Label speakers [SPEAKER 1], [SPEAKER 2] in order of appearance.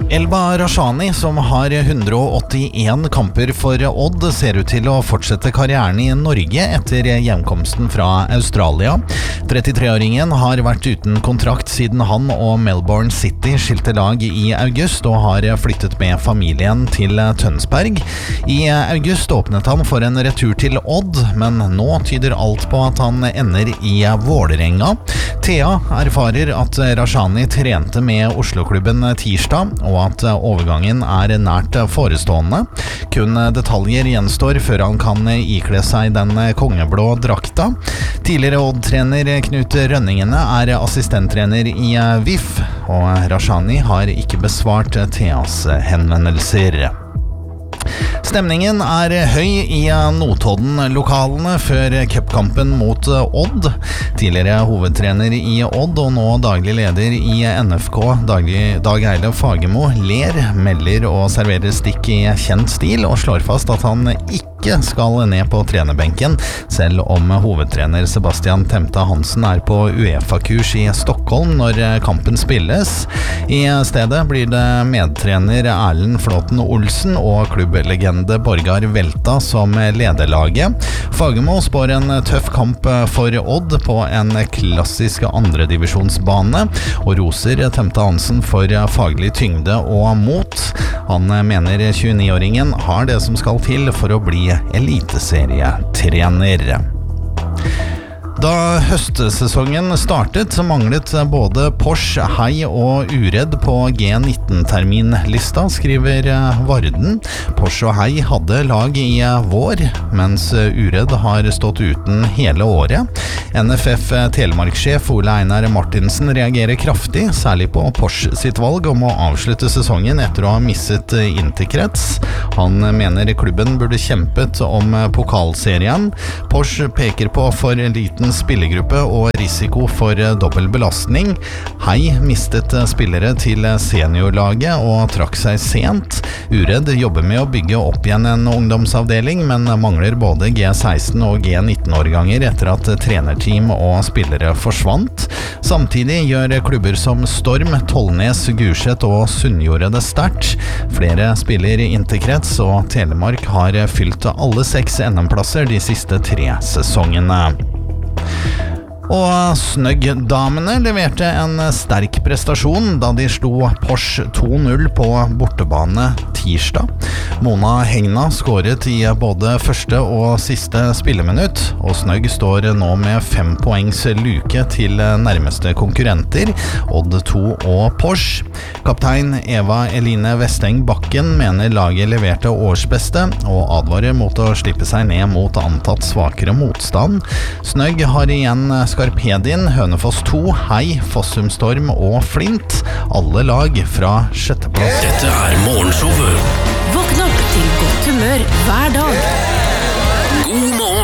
[SPEAKER 1] Elba Rashani, som har 181 kamper for Odd, ser ut til å fortsette karrieren i Norge etter hjemkomsten fra Australia. 33-åringen har vært uten kontrakt siden han og Melbourne City skilte lag i august og har flyttet med familien til Tønsberg. I august åpnet han for en retur til Odd, men nå tyder alt på at han ender i Vålerenga. Thea erfarer at Rashani trente med Oslo-klubben tirsdag, og at overgangen er nært forestående. Kun detaljer gjenstår før han kan ikle seg den kongeblå drakta. Tidligere Odd-trener Knut Rønningene er assistenttrener i VIF, og Rashani har ikke besvart Theas henvendelser. Stemningen er høy i Notodden-lokalene før cupkampen mot Odd. Tidligere hovedtrener i Odd og nå daglig leder i NFK, Dag Eile Fagermo, ler, melder og serverer stikk i kjent stil og slår fast at han ikke skal ned på trenerbenken, selv om hovedtrener Sebastian Temta Hansen er på UEFA-kurs i Stockholm når kampen spilles. I stedet blir det medtrener Erlend Flåten Olsen og klubblegende Borgar Velta som lederlaget. Fagermo spår en tøff kamp for Odd på en klassisk andredivisjonsbane, og roser Temta Hansen for faglig tyngde og mot. Han mener 29-åringen har det som skal til for å bli eliteserietrener. Da høstsesongen startet, så manglet både Porsche, Hei og Uredd på G19-terminlista, skriver Varden. Porsche og Hei hadde lag i vår, mens Uredd har stått uten hele året. NFF Telemark-sjef Ole Einar Martinsen reagerer kraftig, særlig på Porsche sitt valg om å avslutte sesongen etter å ha misset interkrets. Han mener klubben burde kjempet om pokalserien. Porsche peker på for liten spillergruppe og risiko for dobbel belastning. Hei mistet spillere til seniorlaget og trakk seg sent. Uredd jobber med å bygge opp igjen en ungdomsavdeling, men mangler både G16 og G19-årganger etter at trenerteam og spillere forsvant. Samtidig gjør klubber som Storm, Tollnes, Gulset og Sunnjordet det sterkt. Flere spiller interkrets, og Telemark har fylt alle 6 NM-plasser de siste 3 sesongene. Og Snøgg-damene leverte en sterk prestasjon da de slo Porsche 2-0 på bortebane tirsdag. Mona Hegna skåret i både første og siste spilleminutt, og Snøgg står nå med 5 poengs luke til nærmeste konkurrenter, Odd 2 og Porsche. Kaptein Eva Eline Vesteng Bakken mener laget leverte årsbeste, og advarer mot å slippe seg ned mot antatt svakere motstand. Snøgg har igjen Skarpedin, Hønefoss 2, Hei, Fossum Storm og Flint, alle lag fra 6. plass.
[SPEAKER 2] Dette er morgenshowet.
[SPEAKER 3] Våkn opp til godt humør hver dag.
[SPEAKER 2] God morgen.